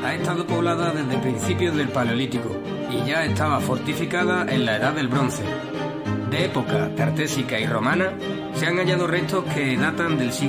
ha estado poblada desde principios del Paleolítico y ya estaba fortificada en la Edad del Bronce. De época tartésica y romana se han hallado restos que datan del siglo